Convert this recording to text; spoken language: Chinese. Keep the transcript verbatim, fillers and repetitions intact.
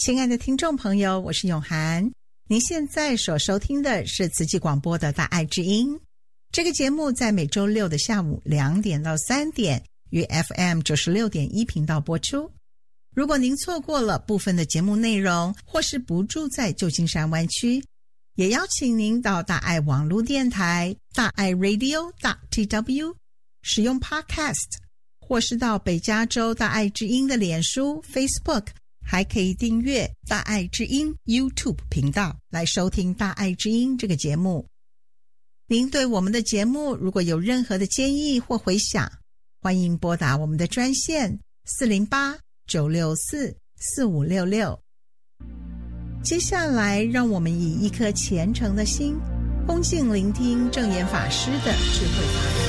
亲爱的听众朋友，我是永涵，您现在所收听的是慈济广播的大爱之音。这个节目在每周六的下午两点到三点于 F M 九十六点一 频道播出。如果您错过了部分的节目内容，或是不住在旧金山湾区，也邀请您到大爱网络电台大爱 radio.T W 使用 Podcast， 或是到北加州大爱之音的脸书 Facebook，还可以订阅大爱之音 YouTube 频道来收听大爱之音这个节目。您对我们的节目如果有任何的建议或回响，欢迎拨打我们的专线四零八 九六四 四五六六。接下来让我们以一颗虔诚的心恭敬聆听证严法师的智慧法语。